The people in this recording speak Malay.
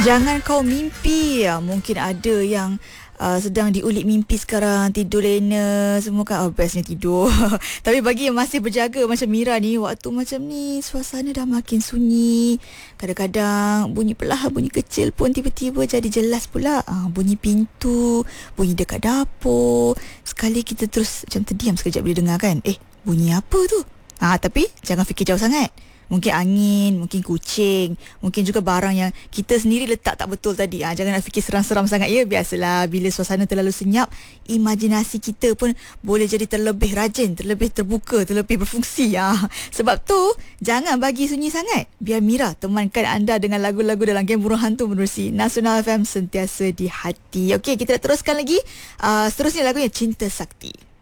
Jangan kau mimpi. Mungkin ada yang sedang diulik mimpi sekarang, tidur lena semua kan. Bestnya tidur. Tapi bagi yang masih berjaga macam Mira ni, waktu macam ni suasana dah makin sunyi. Kadang-kadang bunyi perlahan, bunyi kecil pun tiba-tiba jadi jelas pula. Bunyi pintu, bunyi dekat dapur. Sekali kita terus macam terdiam sekejap bila dengar kan, bunyi apa tu? Tapi jangan fikir jauh sangat. Mungkin angin, mungkin kucing, mungkin juga barang yang kita sendiri letak tak betul tadi. Jangan nak fikir seram-seram sangat ya. Biasalah bila suasana terlalu senyap, imajinasi kita pun boleh jadi terlebih rajin, terlebih terbuka, terlebih berfungsi. Sebab tu jangan bagi sunyi sangat. Biar Mira temankan anda dengan lagu-lagu dalam Game Burung Hantu menerusi Nasional FM, sentiasa di hati. Okey, kita nak teruskan lagi. Seterusnya lagunya Cinta Sakti.